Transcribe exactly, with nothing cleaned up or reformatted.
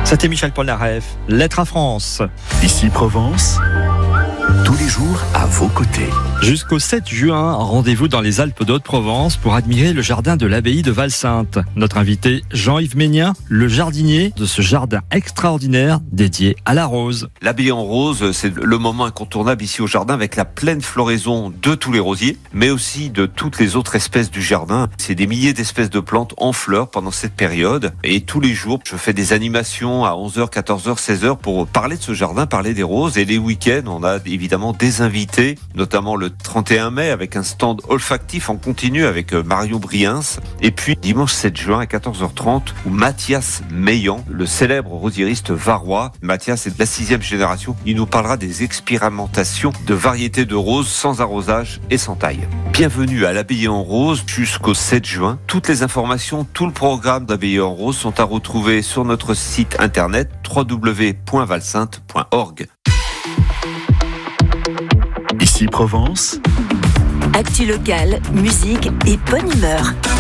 C'était Michel Polnareff, Lettre à France. Ici Provence, tous les jours à vos côtés. Jusqu'au sept juin, rendez-vous dans les Alpes d'Haute-Provence pour admirer le jardin de l'abbaye de Valsainte. Notre invité, Jean-Yves Ménien, le jardinier de ce jardin extraordinaire dédié à la rose. L'abbaye en rose, c'est le moment incontournable ici au jardin avec la pleine floraison de tous les rosiers, mais aussi de toutes les autres espèces du jardin. C'est des milliers d'espèces de plantes en fleurs pendant cette période. Et tous les jours, je fais des animations à onze heures, quatorze heures, seize heures pour parler de ce jardin, parler des roses. Et les week-ends, on a évidemment des invités, notamment le trente et un mai avec un stand olfactif en continu avec Marion Briens. Et puis dimanche sept juin à quatorze heures trente où Mathias Meillan, le célèbre rosieriste varois, Mathias est de la sixième génération, il nous parlera des expérimentations de variétés de roses sans arrosage et sans taille. Bienvenue à l'Abbaye en Rose jusqu'au sept juin. Toutes les informations, tout le programme d'Abbaye en Rose sont à retrouver sur notre site internet w w w point valsainte point org. Ici Provence, actu locale, musique et bonne humeur.